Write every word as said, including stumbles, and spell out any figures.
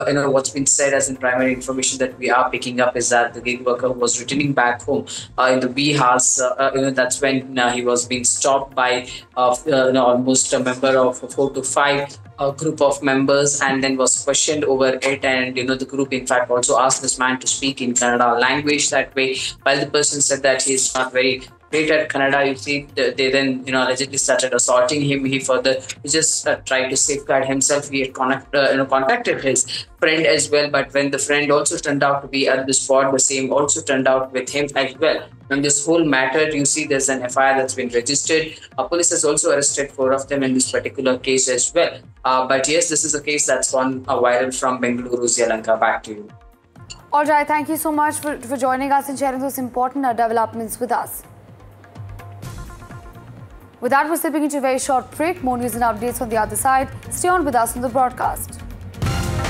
you know, what's been said as in primary information that we are picking up is that the gig worker was returning back home uh, in the Bihars. Uh, uh, you know, that's when uh, he was being stopped by uh, uh, you know, almost a member of four to five a group of members, and then was questioned over it. And you know, the group in fact also asked this man to speak in Kannada language. That way, while the person said that he's not very great at Kannada, you see, they they then you know allegedly started assaulting him. He further he just uh, tried to safeguard himself. He had connect, uh, you know, contacted his friend as well, but when the friend also turned out to be at the spot, the same also turned out with him as well. On this whole matter, you see, there's an F I R that's been registered. Uh, police has also arrested four of them in this particular case as well. Uh, but yes, this is a case that's gone uh, viral from Bengaluru. Yalanka, back to you. All right, thank you so much for, for joining us and sharing those important uh, developments with us. With that, we're slipping into a very short break. More news and updates on the other side. Stay on with us on the broadcast.